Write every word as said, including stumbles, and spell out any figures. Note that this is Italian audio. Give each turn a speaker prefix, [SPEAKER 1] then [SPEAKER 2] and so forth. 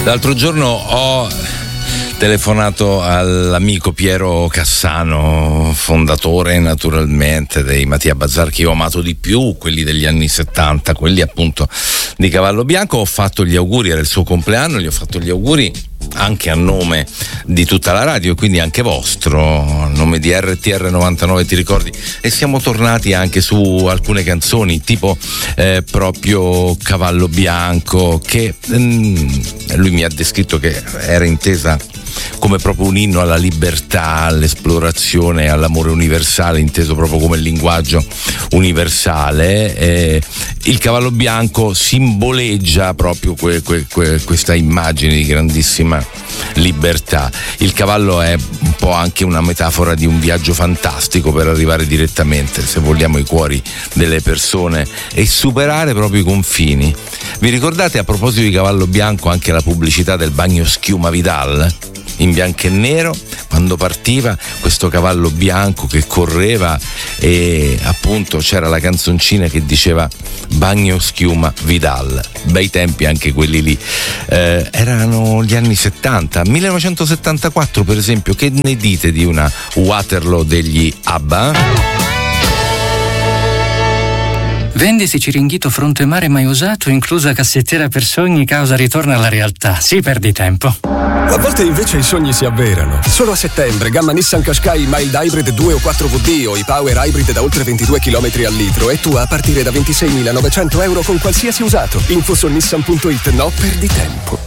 [SPEAKER 1] L'altro giorno ho telefonato all'amico Piero Cassano, fondatore naturalmente dei Mattia Bazar, che io ho amato di più, quelli degli anni settanta, quelli appunto di Cavallo Bianco. Ho fatto gli auguri, era il suo compleanno, gli ho fatto gli auguri anche a nome di tutta la radio, quindi anche vostro, a nome di R T R novantanove, ti ricordi? E siamo tornati anche su alcune canzoni, tipo eh, proprio Cavallo Bianco, che mm, lui mi ha descritto che era intesa come proprio un inno alla libertà, all'esplorazione, all'amore universale, inteso proprio come linguaggio universale. Eh, il cavallo bianco simboleggia proprio que, que, que, questa immagine di grandissima libertà. Il cavallo è un po' anche una metafora di un viaggio fantastico per arrivare direttamente, se vogliamo, ai cuori delle persone e superare proprio i confini. Vi ricordate, a proposito di Cavallo Bianco, anche la pubblicità del bagno schiuma Vidal? In bianco e nero, quando partiva questo cavallo bianco che correva, e appunto c'era la canzoncina che diceva bagno schiuma Vidal. Bei tempi anche quelli lì. Eh, erano gli anni settanta, millenovecentosettantaquattro per esempio. Che ne dite di una Waterloo degli ABBA?
[SPEAKER 2] Vendisi Ciringhito fronte mare mai usato, inclusa cassettiera per sogni, causa ritorno alla realtà. Sì, perdi tempo.
[SPEAKER 3] A volte invece i sogni si avverano. Solo a settembre, gamma Nissan Qashqai Mild Hybrid due o quattro V D o i Power Hybrid da oltre ventidue chilometri al litro e tu a partire da ventiseimilanovecento euro con qualsiasi usato. Info su nissan punto it, no perdi tempo.